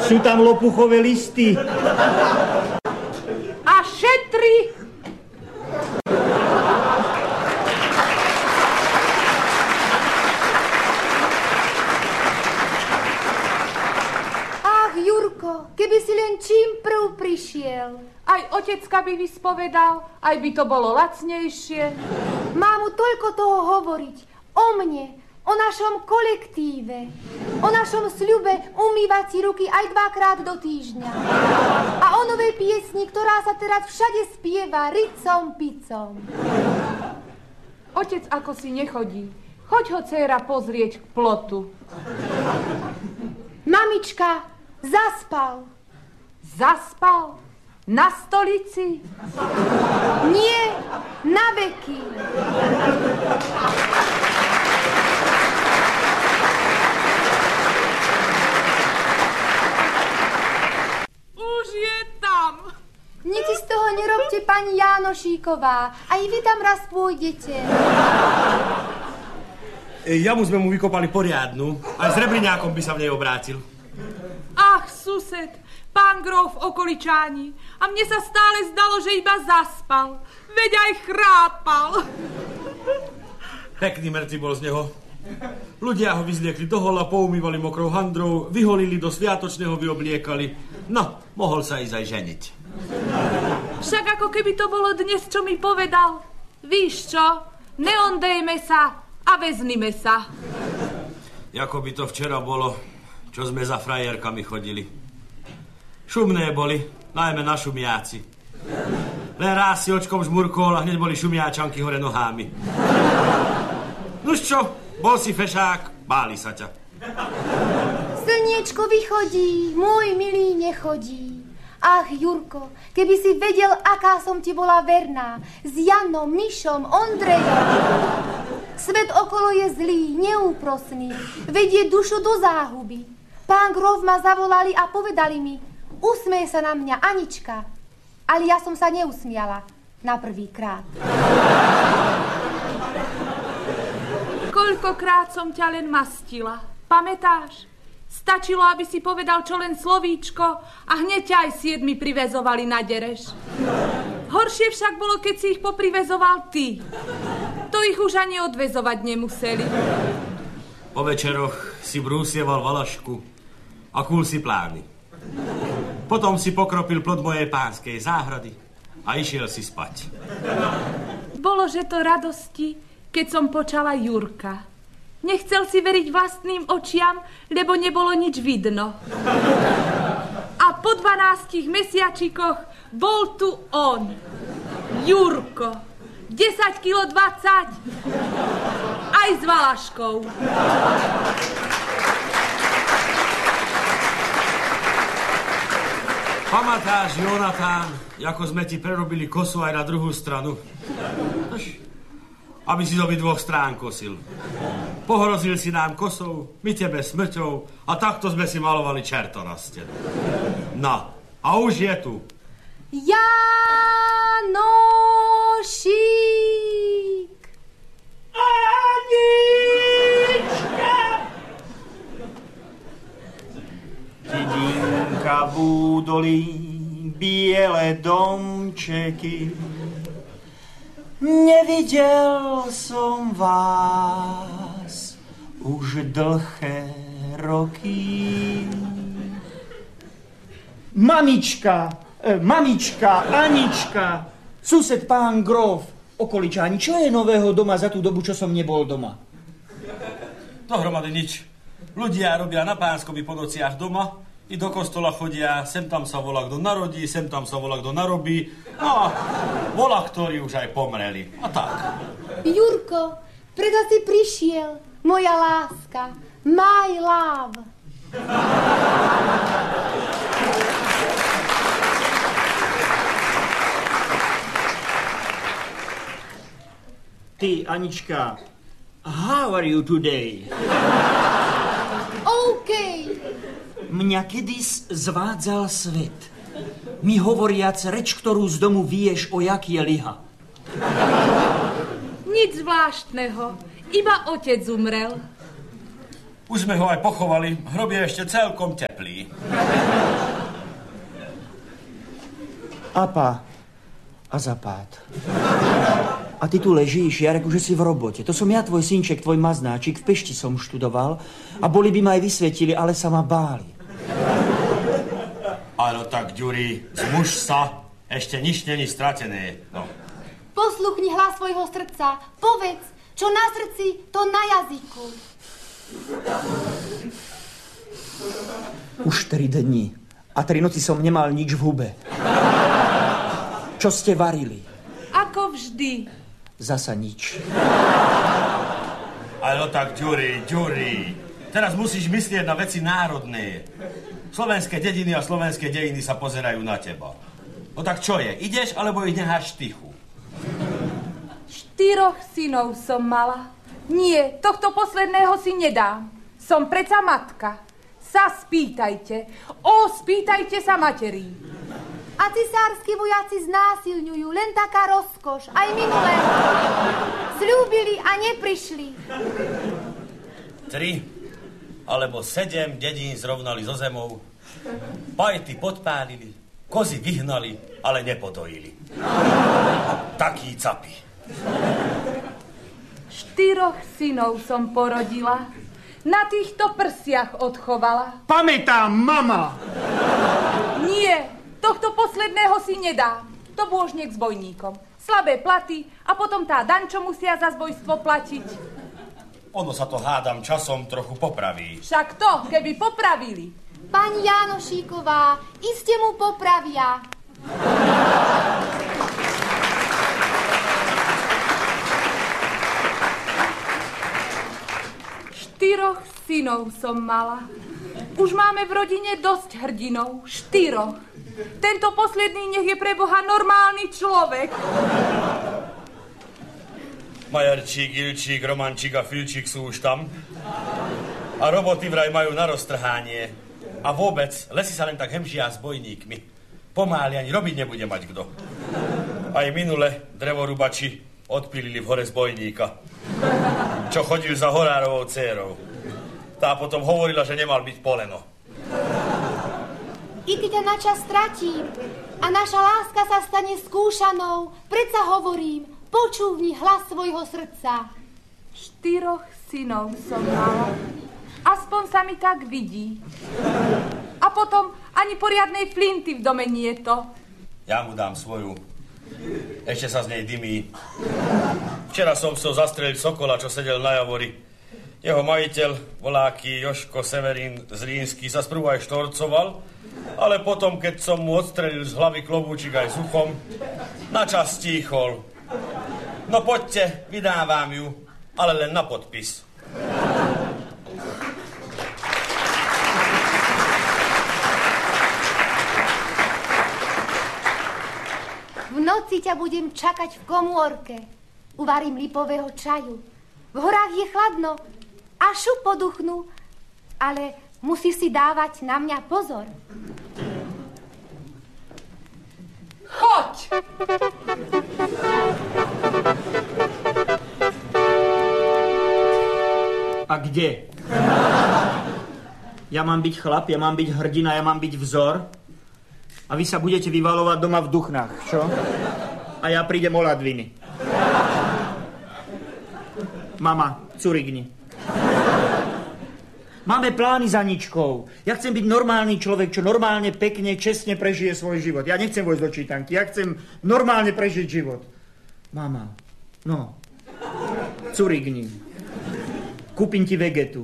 Sú tam lopuchové listy. A šetri. Ach, Jurko, keby si len čím prv prišiel. Aj otecka by vyspovedal, aj by to bolo lacnejšie. Mám mu toľko toho hovoriť. O mne, o našom kolektíve, o našom sľube umývať si ruky aj 2-krát do týždňa. A o novej piesni, ktorá sa teraz všade spieva ricom picom. Otec ako si nechodí. Choď ho, dcéra, pozrieť k plotu. Mamička, zaspal. Zaspal? Na stolici? Nie, na veky. Už je tam. Nič si z toho nerobte, pani Jánošíková. Aj vy tam raz pôjdete. Jamu sme mu vykopali poriadnu. Aj s rebriňákom by sa v nej obrátil. Ach, sused, pán grof okoličáni. A mne sa stále zdalo, že iba zaspal. Veď aj chrápal. Pekný mŕtvy bol z neho. Ľudia ho vyzliekli do hola, poumývali mokrou handrou, vyholili do sviatočného, vyobliekali. No, mohol sa ísť aj ženiť. Však ako keby to bolo dnes, čo mi povedal. Víš čo? Neondejme sa a veznime sa. Ako by to včera bolo, čo sme za frajerkami chodili. Šumné boli, najmä na šumiaci. Len raz si očkom žmurkol a hneď boli šumiačanky hore nohami. Nuž čo, bol si fešák, báli sa ťa. Slniečko vychodí, môj milý nechodí. Ach, Jurko, keby si vedel, aká som ti bola verná. S Janom, Mišom, Ondrejom. Svet okolo je zlý, neúprosný. Vedie dušu do záhuby. Pán grof ma zavolali a povedali mi, usmej sa na mňa, Anička. Ale ja som sa neusmiala na prvýkrát. Koľkokrát som ťa len mastila. Pamätáš? Stačilo, aby si povedal čo len slovíčko a hneď ťa aj 7 priväzovali na dereš. Horšie však bolo, keď si ich popriväzoval ty. To ich už ani odväzovať nemuseli. Po večeroch si brúsieval valašku a kúl si plány. Potom si pokropil plod mojej pánskej záhrady a išiel si spať. Bolo, že to radosti, keď som počala Jurka. Nechcel si veriť vlastným očiam, lebo nebolo nič vidno. A po 12 mesiačikoch bol tu on, Jurko. 10 kilo 20, aj s valaškou. Pamatáš, Jonatán, ako sme ti prerobili kosu aj na druhú stranu? Aby si do dvoch strán kosil. Pohrozil si nám kosou, my tebe smrťou a takto sme si malovali čerto na stenu. No, a už je tu. Janošík! Anička! Dedinka v údolí, biele domčeky. Nevidel som vás už dlhé roky. Mamička, Anička, sused pán grof, okoličáni, čo je nového doma za tú dobu, čo som nebol doma? Dohromady nič. Ľudia robia na Pánskovi po nociach doma, i do kostola chodia, sem tam sa volá, kto narodí, sem tam sa volá, kto narobí, a volá, ktorí už aj pomreli. A tak. Jurko, preto si prišiel, moja láska, my love. Ty, Anička, how are you today? OK. Mňa kedys zvádzal svet. Mi hovoriac reč, ktorú z domu vieš, o jak je liha. Nič zvláštneho, iba otec umrel. Už sme ho aj pochovali, hrob je ešte celkom teplý. Apa a zapád. A ty tu ležíš, Jarek, že si v robote. To som ja, tvoj synček, tvoj maznáčik, v Pešti som študoval a boli by ma aj vysvetili, ale sa ma báli. Áno tak, Ďuri, zmuž sa, ešte nič není stratené. No. Posluchni hlas svojho srdca, povedz, čo na srdci, to na jazyku. Už 3 dni a 3 noci som nemal nič v hube. Čo ste varili? Ako vždy. Zasa nič. Ale tak, Ďuri, teraz musíš myslieť na veci národné. Slovenské dediny a slovenské dejiny sa pozerajú na teba. No tak čo je, ideš, alebo ich necháš tichu? 4 synov som mala. Nie, tohto posledného si nedám. Som preca matka. Sa spýtajte. Spýtajte sa materí. A cisársky vojaci znásilňujú, len taká rozkoš. Aj minulé. Sľúbili a neprišli. 3 alebo 7 dedín zrovnali so zemou. Pajty podpálili, kozy vyhnali, ale nepodojili. Takí capi. 4 synov som porodila. Na týchto prsiach odchovala. Pamätám, mama! Nie, tohto posledného si nedám. To bôžnik s bojníkom. Slabé platy a potom tá daň, čo musia za zbojstvo platiť. Ono sa to, hádam, časom trochu popraví. Však to, keby popravili. Pani Jánošíková, iste mu popravia. Štyroch synov som mala. Už máme v rodine dosť hrdinov. 4. Tento posledný nech je pre Boha normálny človek. Majarčík, Ilčík, Romančík a Filčík sú už tam. A roboty vraj majú na roztrhanie. A vôbec, lesy sa len tak hemžia s bojníkmi. Pomáli ani robiť nebude mať kto. Aj minule drevorubači odpílili v hore z bojníka, čo chodil za horárovou dcérou. Tá potom hovorila, že nemal byť poleno. I keď ťa na čas stratím a naša láska sa stane skúšanou, predsa hovorím, počúvni hlas svojho srdca. 4 synov som mala. Aspoň sa mi tak vidí. A potom ani poriadnej flinty v dome nie je to. Ja mu dám svoju. Ešte sa z nej dymí. Včera som chcel zastreliť sokola, čo sedel na javori. Jeho majiteľ, voláky Joško Severín z Rínsky, sa sprvu aj štorcoval, ale potom, keď som mu odstrelil z hlavy klobúčik aj s uchom, načas stíchol. No poďte, vydávam ju, ale len na podpis. V noci ťa budem čakať v komórke. Uvarím lipového čaju. V horách je chladno a šup poduchnú, ale musíš si dávať na mňa pozor. Choď! A kde? Ja mám byť chlap, ja mám byť hrdina, ja mám byť vzor. A vy sa budete vyvalovať doma v Duchnách, čo? A ja prídem o ladviny. Mama, curigni. Máme plány za Ničkou. Ja chcem byť normálny človek, čo normálne, pekne, čestne prežije svoj život. Ja nechcem vojsť do čítanky, ja chcem normálne prežiť život. Mama, no, curigni. Kúpim ti vegetu.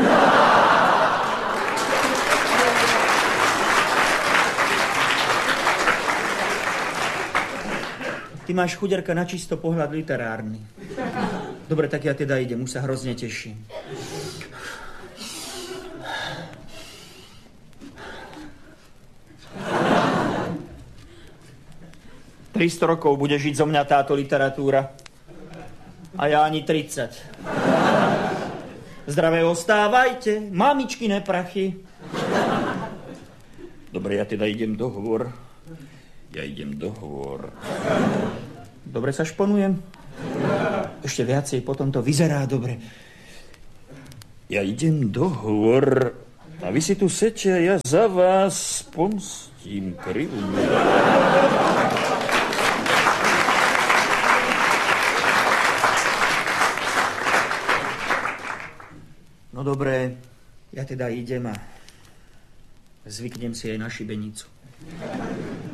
Ty máš, chuderka, na čisto pohľad literárny. Dobre, tak ja teda idem, už sa hrozne teším. ...300 rokov bude žiť zo mňa táto literatúra. A ja ani 30. Zdravé ostávajte, mamičkine prachy. Dobre, ja teda idem do hôr. Dobre sa šponujem? Ešte viacej, potom to vyzerá dobre. Ja idem do hôr a vy si tu sete a ja za vás pomstím krivú. No dobré, ja teda idem a zvyknem si aj na šibenicu.